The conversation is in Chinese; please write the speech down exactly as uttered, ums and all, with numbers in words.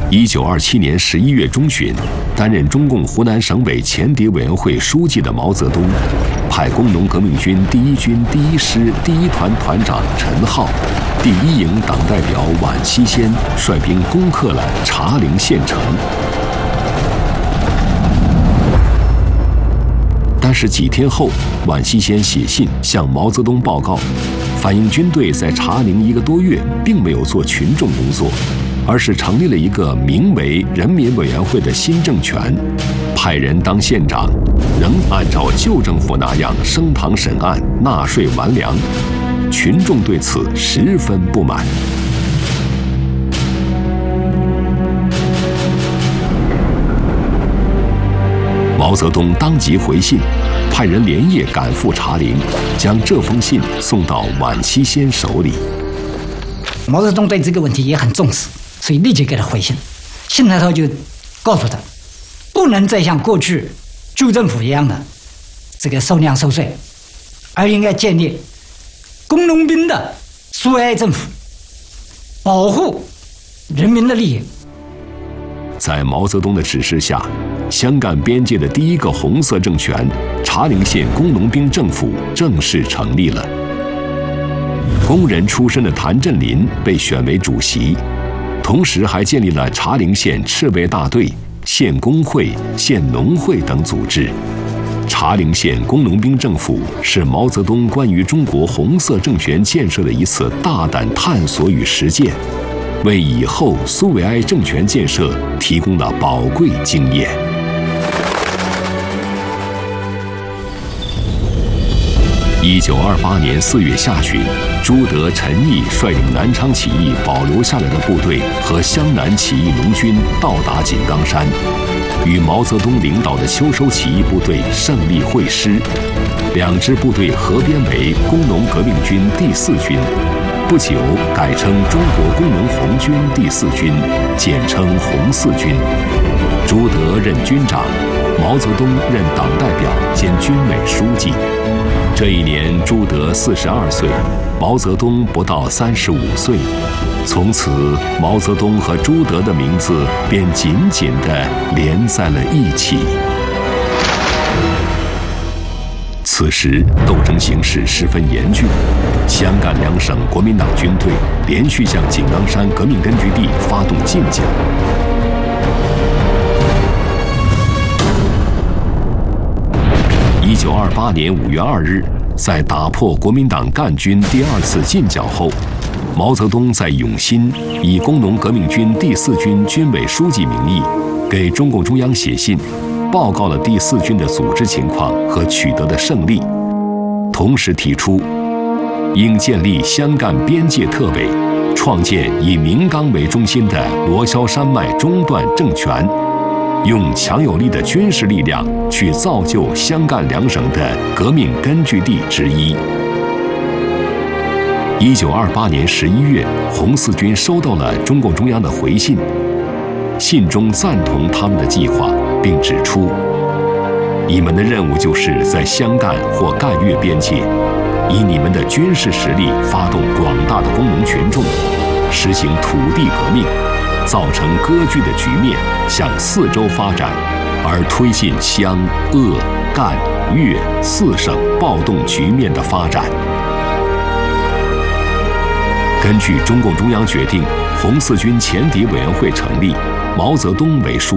一九二七年十一月中旬，担任中共湖南省委前敌委员会书记的毛泽东，派工农革命军第一军第一师第一团团长陈浩、第一营党代表宛期先率兵攻克了茶陵县城。但是几天后，宛期先写信向毛泽东报告，反映军队在茶陵一个多月并没有做群众工作，而是成立了一个名为人民委员会的新政权，派人当县长，仍按照旧政府那样升堂审案、纳税完粮。群众对此十分不满。毛泽东当即回信，派人连夜赶赴茶陵，将这封信送到宛期先手里。 毛泽东对这个问题也很重视，所以立即给他回信。信里头就告诉他，不能再像过去旧政府一样的这个收粮收税，而应该建立工农兵的苏维埃政府，保护人民的利益。 在毛泽东的指示下，湘赣边界的第一个红色政权——茶陵县工农兵政府正式成立了。工人出身的谭震林被选为主席，同时还建立了茶陵县赤卫大队、县工会、县农会等组织。茶陵县工农兵政府是毛泽东关于中国红色政权建设的一次大胆探索与实践，为以后苏维埃政权建设提供了宝贵经验。一九二八年四月下旬，朱德、陈毅率领南昌起义保留下来的部队和湘南起义农军到达井冈山，与毛泽东领导的秋收起义部队胜利会师，两支部队合编为工农革命军第四军，不久改称中国工农红军第四军，简称红四军。朱德任军长，毛泽东任党代表兼军委书记。这一年，朱德四十二岁，毛泽东不到三十五岁。从此，毛泽东和朱德的名字便紧紧地连在了一起。此时，斗争形势十分严峻，湘赣两省国民党军队连续向井冈山革命根据地发动进剿。一九二八年五月二日，在打破国民党赣军第二次进剿后，毛泽东在永新以工农革命军第四军军委书记名义，给中共中央写信，报告了第四军的组织情况和取得的胜利，同时提出，应建立湘赣边界特委，创建以明纲为中心的罗霄山脉中段政权，用强有力的军事力量去造就湘赣两省的革命根据地之一。一九二八年十一月，红四军收到了中共中央的回信，信中赞同他们的计划，并指出，你们的任务就是在湘赣或赣粤边界，以你们的军事实力发动广大的工农群众，实行土地革命，造成割据的局面向四周发展，而推进湘、鄂、赣、粤四省暴动局面的发展。根据中共中央决定，红四军前敌委员会成立，毛泽东为书